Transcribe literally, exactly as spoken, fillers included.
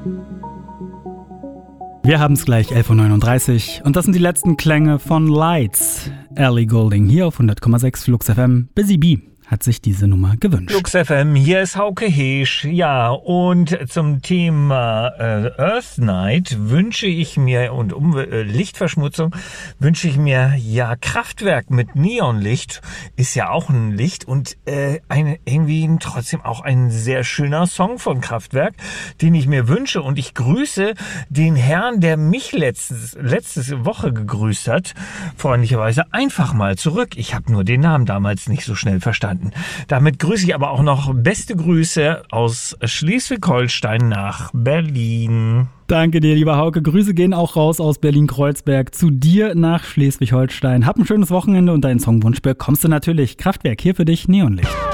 Wir haben es gleich elf Uhr neununddreißig und das sind die letzten Klänge von Lights. Ellie Goulding hier auf hundert Komma sechs Flux F M. Busy Bee hat sich diese Nummer gewünscht. Flux F M, hier ist Hauke Heesch. Ja, und zum Thema äh, Earth Night wünsche ich mir, und um äh, Lichtverschmutzung, wünsche ich mir, ja, Kraftwerk mit Neonlicht ist ja auch ein Licht und äh, ein, irgendwie trotzdem auch ein sehr schöner Song von Kraftwerk, den ich mir wünsche. Und ich grüße den Herrn, der mich letztes, letzte Woche gegrüßt hat, freundlicherweise einfach mal zurück. Ich habe nur den Namen damals nicht so schnell verstanden. Damit grüße ich aber auch noch beste Grüße aus Schleswig-Holstein nach Berlin. Danke dir, lieber Hauke. Grüße gehen auch raus aus Berlin-Kreuzberg zu dir nach Schleswig-Holstein. Hab ein schönes Wochenende und deinen Songwunsch bekommst du natürlich. Kraftwerk hier für dich, Neonlicht.